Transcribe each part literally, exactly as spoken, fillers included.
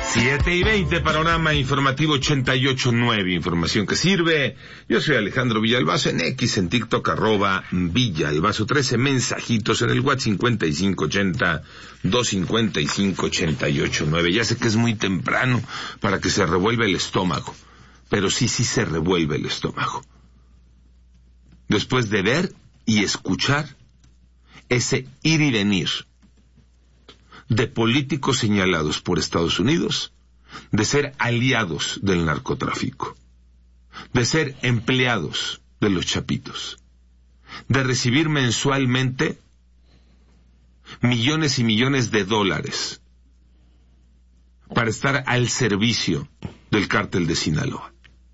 Siete y veinte, Panorama Informativo ochenta y ocho punto nueve, información que sirve. Yo soy Alejandro Villalbazo, en X, en TikTok, arroba Villalbazo, trece mensajitos en el WhatsApp cincuenta y cinco ochenta, doscientos cincuenta y cinco, ochenta y ocho nueve. Ya sé que es muy temprano para que se revuelva el estómago, pero sí, sí se revuelve el estómago. Después de ver y escuchar ese ir y venir de políticos señalados por Estados Unidos de ser aliados del narcotráfico, de ser empleados de los chapitos, de recibir mensualmente millones y millones de dólares para estar al servicio del cártel de Sinaloa.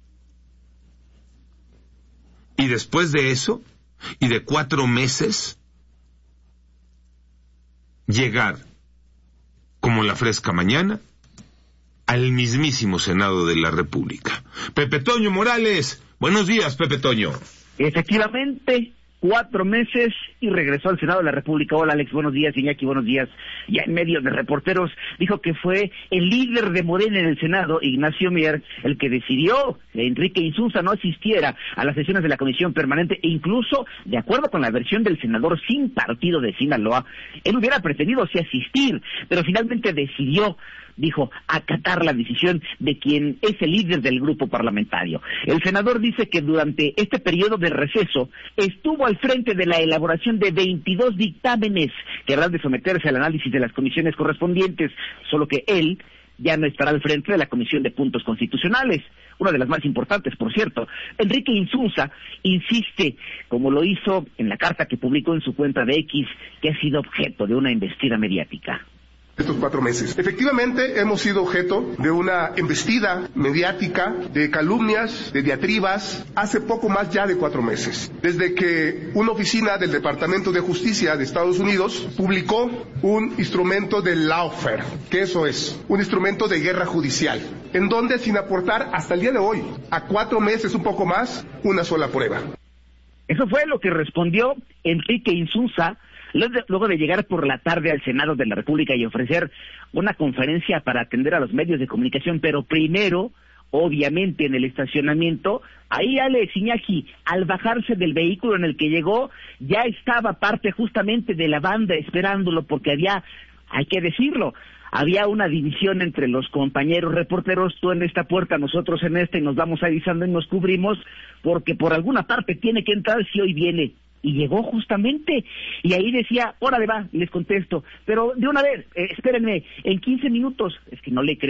Y después de eso, y de cuatro meses, llegar como la fresca mañana al mismísimo Senado de la República. Pepe Toño Morales, buenos días, Pepe Toño. Efectivamente, cuatro meses y regresó al Senado de la República. Hola, Alex, buenos días. Iñaki, buenos días. Ya en medio de reporteros dijo que fue el líder de Morena en el Senado, Ignacio Mier, el que decidió que Enrique Insunza no asistiera a las sesiones de la Comisión Permanente e incluso, de acuerdo con la versión del senador sin partido de Sinaloa, él hubiera pretendido sí asistir, pero finalmente decidió, dijo, acatar la decisión de quien es el líder del grupo parlamentario. El senador dice que durante este periodo de receso estuvo al frente de la elaboración de veintidós dictámenes que habrán de someterse al análisis de las comisiones correspondientes, solo que él ya no estará al frente de la Comisión de Puntos Constitucionales, una de las más importantes, por cierto. Enrique Insunza insiste, como lo hizo en la carta que publicó en su cuenta de X, que ha sido objeto de una embestida mediática. Estos cuatro meses. Efectivamente, hemos sido objeto de una embestida mediática, de calumnias, de diatribas, hace poco más ya de cuatro meses. Desde que una oficina del Departamento de Justicia de Estados Unidos publicó un instrumento de lawfare, que eso es, un instrumento de guerra judicial, en donde sin aportar hasta el día de hoy, a cuatro meses, un poco más, una sola prueba. Eso fue lo que respondió Enrique Insunza luego de llegar por la tarde al Senado de la República y ofrecer una conferencia para atender a los medios de comunicación, pero primero, obviamente, en el estacionamiento, ahí Alex, Iñaki, al bajarse del vehículo en el que llegó, ya estaba parte justamente de la banda esperándolo, porque había, hay que decirlo, había una división entre los compañeros reporteros, tú en esta puerta, nosotros en esta, y nos vamos avisando y nos cubrimos, porque por alguna parte tiene que entrar si hoy viene. Y llegó justamente, y ahí decía, órale va, les contesto, pero de una vez, eh, espérenme, en quince minutos, es que no le creo.